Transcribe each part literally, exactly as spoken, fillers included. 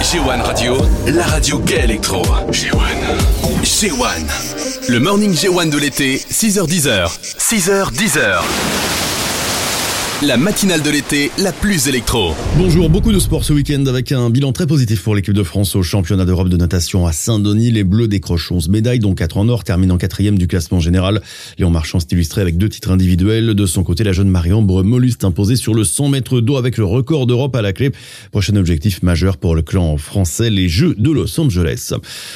G un Radio, la radio gay électro. G un. G un. Le morning G un de l'été, six heures dix. six heures dix. La matinale de l'été, la plus électro. Bonjour, beaucoup de sport ce week-end avec un bilan très positif pour l'équipe de France au championnat d'Europe de natation à Saint-Denis. Les Bleus décrochent onze médailles, dont quatre en or, terminant quatrième du classement général. Léon Marchand s'est illustré avec deux titres individuels. De son côté, la jeune Marie-Ambre Molus s'est imposée sur le cent mètres d'eau avec le record d'Europe à la clé. Prochain objectif majeur pour le clan français, les Jeux de Los Angeles.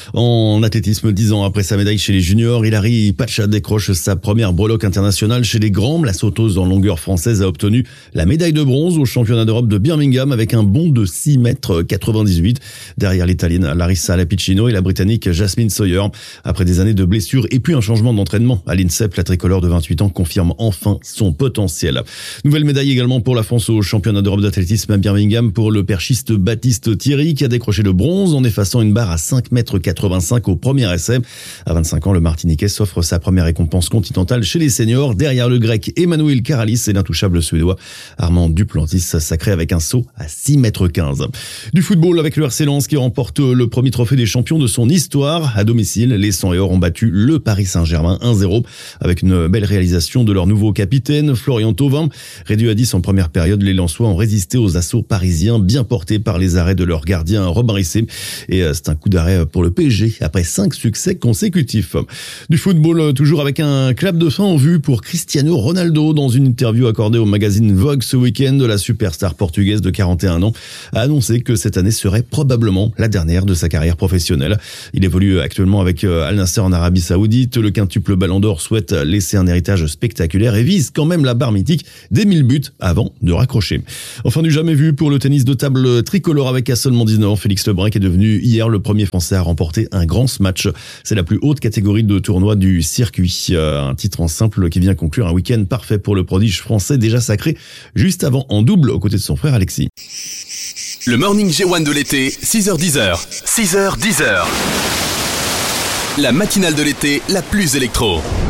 En athlétisme, dix ans après sa médaille chez les juniors, Hilary Pacha décroche sa première breloque internationale chez les grands. La sauteuse en longueur française a obtenu la médaille de bronze au championnat d'Europe de Birmingham avec un bond de six mètres quatre-vingt-dix-huit derrière l'italienne Larissa Lapicino et la britannique Jasmine Sawyer. Après des années de blessures et puis un changement d'entraînement à l'INSEP, la tricolore de vingt-huit ans confirme enfin son potentiel. Nouvelle médaille également pour la France au championnat d'Europe d'athlétisme à Birmingham pour le perchiste Baptiste Thierry qui a décroché le bronze en effaçant une barre à cinq mètres quatre-vingt-cinq au premier essai. À vingt-cinq ans, le Martiniquais s'offre sa première récompense continentale chez les seniors derrière le grec Emmanuel Karalis et l'intouchable suédois Armand Duplantis, sacré avec un saut à six mètres quinze. Du football avec le R C Lens qui remporte le premier trophée des champions de son histoire. À domicile, les cent et or ont battu le Paris Saint-Germain un zéro avec une belle réalisation de leur nouveau capitaine, Florian Thauvin. Réduit à dix en première période, les Lensois ont résisté aux assauts parisiens, bien portés par les arrêts de leur gardien Robin Risset. Et c'est un coup d'arrêt pour le P S G après cinq succès consécutifs. Du football toujours avec un clap de fin en vue pour Cristiano Ronaldo. Dans une interview accordée au magazine Vogue ce week-end, la superstar portugaise de quarante et un ans a annoncé que cette année serait probablement la dernière de sa carrière professionnelle. Il évolue actuellement avec Al Nassr en Arabie Saoudite. Le quintuple Ballon d'Or souhaite laisser un héritage spectaculaire et vise quand même la barre mythique des mille buts avant de raccrocher. Enfin, du jamais vu pour le tennis de table tricolore avec à seulement dix-neuf ans. Félix Lebrun qui est devenu hier le premier Français à remporter un grand smash. C'est la plus haute catégorie de tournoi du circuit. Un titre en simple qui vient conclure un week-end parfait pour le prodige français déjà sacré juste avant en double aux côtés de son frère Alexis. Le morning G un de l'été, six heures dix. six heures dix. La matinale de l'été, la plus électro.